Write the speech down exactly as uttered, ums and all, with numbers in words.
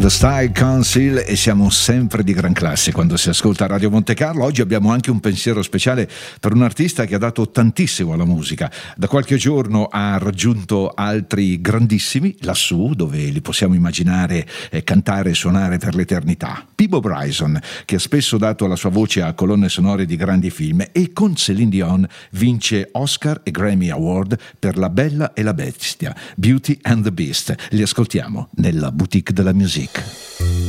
The Style Council, e siamo sempre di gran classe quando si ascolta Radio Monte Carlo. Oggi abbiamo anche un pensiero speciale per un artista che ha dato tantissimo alla musica. Da qualche giorno ha raggiunto altri grandissimi lassù, dove li possiamo immaginare eh, cantare e suonare per l'eternità. Peabo Bryson, che ha spesso dato la sua voce a colonne sonore di grandi film, e con Céline Dion vince Oscar e Grammy Award per La Bella e la Bestia, Beauty and the Beast. Li ascoltiamo nella Boutique de la Musique.